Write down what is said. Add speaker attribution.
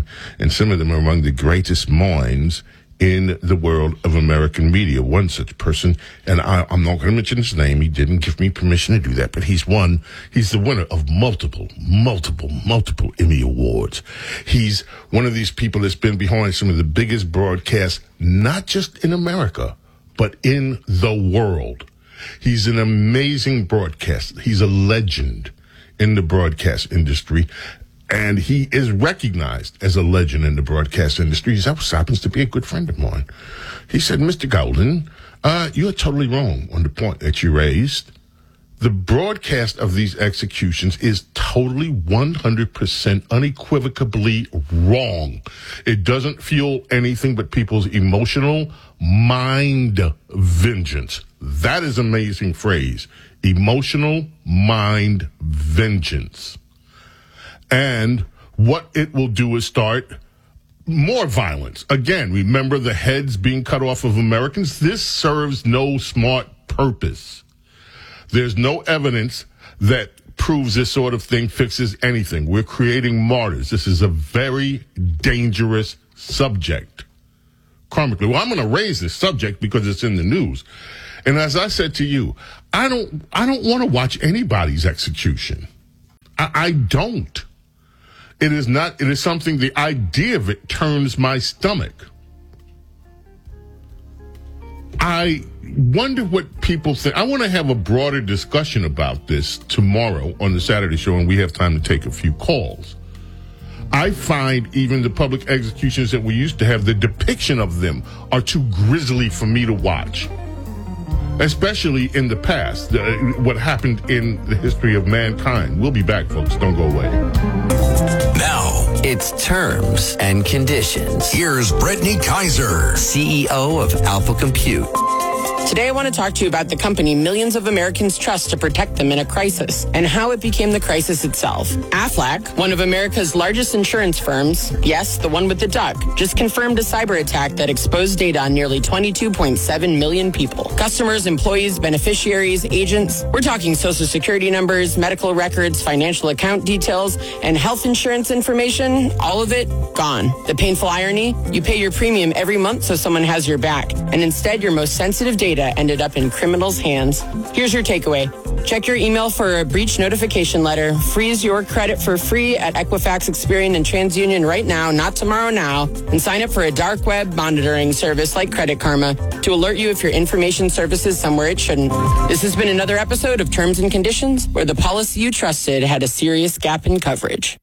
Speaker 1: time, and some of them are among the greatest minds in the world of American media. One such person, and I'm not going to mention his name. He didn't give me permission to do that, but he's the winner of multiple Emmy Awards. He's one of these people that's been behind some of the biggest broadcasts, not just in America, but in the world. He's an amazing broadcaster. He's a legend in the broadcast industry. And he is recognized as a legend in the broadcast industry. He happens to be a good friend of mine. He said, Mr. Golden, you're totally wrong on the point that you raised. The broadcast of these executions is totally 100% unequivocally wrong. It doesn't fuel anything but people's emotional mind vengeance. That is an amazing phrase. Emotional mind vengeance. And what it will do is start more violence. Again, remember the heads being cut off of Americans? This serves no smart purpose. There's no evidence that proves this sort of thing fixes anything. We're creating martyrs. This is a very dangerous subject. Karmically, well, I'm going to raise this subject because it's in the news. And as I said to you, I don't want to watch anybody's execution. I don't. It is something, the idea of it turns my stomach. I wonder what people think. I want to have a broader discussion about this tomorrow on the Saturday show, and we have time to take a few calls. I find even the public executions that we used to have, the depiction of them are too grisly for me to watch. Especially in the past, what happened in the history of mankind. We'll be back, folks. Don't go away.
Speaker 2: Now, it's Terms and Conditions. Here's Brittany Kaiser, CEO of Alpha Compute.
Speaker 3: Today, I want to talk to you about the company millions of Americans trust to protect them in a crisis and how it became the crisis itself. Aflac, one of America's largest insurance firms, yes, the one with the duck, just confirmed a cyber attack that exposed data on nearly 22.7 million people. Customers, employees, beneficiaries, agents. We're talking social security numbers, medical records, financial account details, and health insurance information. All of it gone. The painful irony? You pay your premium every month so someone has your back. And instead, your most sensitive data ended up in criminals' hands. Here's your takeaway. Check your email for a breach notification letter. Freeze your credit for free at Equifax, Experian, and TransUnion right now, not tomorrow now. And sign up for a dark web monitoring service like Credit Karma to alert you if your information surfaces somewhere it shouldn't. This has been another episode of Terms and Conditions, where the policy you trusted had a serious gap in coverage.